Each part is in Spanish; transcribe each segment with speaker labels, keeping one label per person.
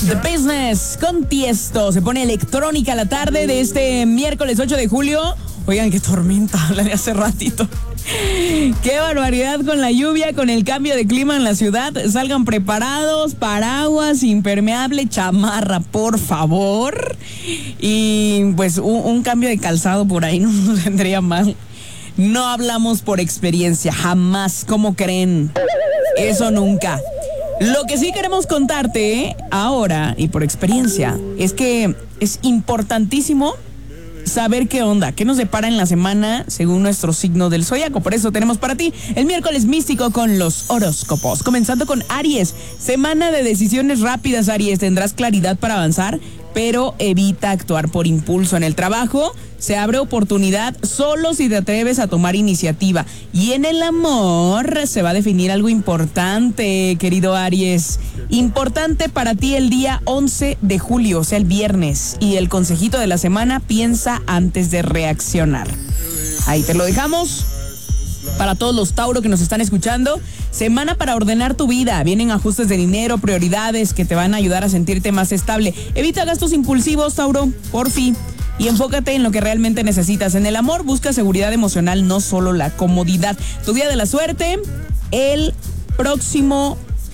Speaker 1: The Business con Tiesto. Se pone electrónica la tarde de este miércoles 8 de julio. Oigan, qué tormenta, la de hace ratito. Qué barbaridad con la lluvia, con el cambio de clima en la ciudad. Salgan preparados, paraguas, impermeable, chamarra, por favor. Y pues un cambio de calzado por ahí no nos vendría mal. No hablamos por experiencia, jamás. ¿Cómo creen? Eso nunca. Lo que sí queremos contarte ahora y por experiencia es que es importantísimo saber qué onda, qué nos depara en la semana según nuestro signo del zodiaco. Por eso tenemos para ti el miércoles místico con los horóscopos. Comenzando con Aries, semana de decisiones rápidas, Aries. Tendrás claridad para avanzar, pero evita actuar por impulso. En el trabajo se abre oportunidad solo si te atreves a tomar iniciativa. Y en el amor se va a definir algo importante, querido Aries. Importante para ti el día 11 de julio, o sea, el viernes. Y el consejito de la semana: piensa antes de reaccionar. Ahí te lo dejamos. Para todos los Tauro que nos están escuchando, semana para ordenar tu vida. Vienen ajustes de dinero, prioridades que te van a ayudar a sentirte más estable. Evita gastos impulsivos, Tauro, por fin. Y enfócate en lo que realmente necesitas. En el amor, busca seguridad emocional, no solo la comodidad. Tu día de la suerte, el próximo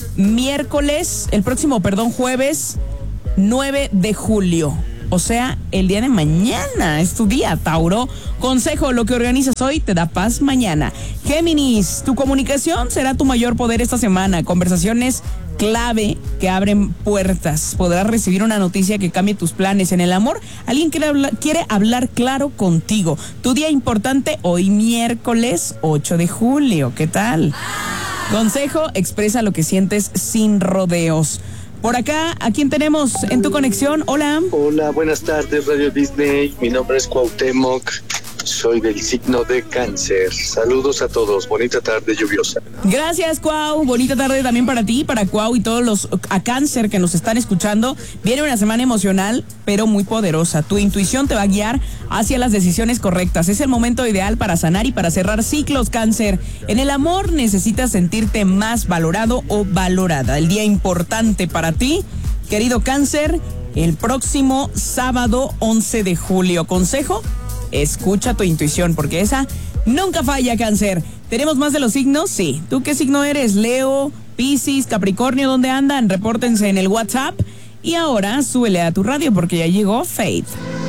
Speaker 1: jueves 9 de julio. O sea, el día de mañana es tu día, Tauro. Consejo: lo que organizas hoy te da paz mañana. Géminis, tu comunicación será tu mayor poder esta semana. Conversaciones clave que abren puertas. Podrás recibir una noticia que cambie tus planes. En el amor, alguien quiere hablar claro contigo. Tu día importante hoy, miércoles 8 de julio. ¿Qué tal? Consejo: expresa lo que sientes sin rodeos. Por acá, ¿a quién tenemos en tu conexión? Hola.
Speaker 2: Hola, buenas tardes, Radio Disney. Mi nombre es Cuauhtémoc. Soy del signo de Cáncer. Saludos a todos. Bonita tarde lluviosa.
Speaker 1: Gracias, Cuau. Bonita tarde también para ti, para Cuau y todos los a Cáncer que nos están escuchando. Viene una semana emocional, pero muy poderosa. Tu intuición te va a guiar hacia las decisiones correctas. Es el momento ideal para sanar y para cerrar ciclos, Cáncer. En el amor necesitas sentirte más valorado o valorada. El día importante para ti, querido Cáncer, el próximo sábado 11 de julio. Consejo: escucha tu intuición, porque esa nunca falla, Cáncer. ¿Tenemos más de los signos? Sí. ¿Tú qué signo eres? Leo, Piscis, Capricornio, ¿dónde andan? Repórtense en el WhatsApp. Y ahora súbele a tu radio porque ya llegó Faith.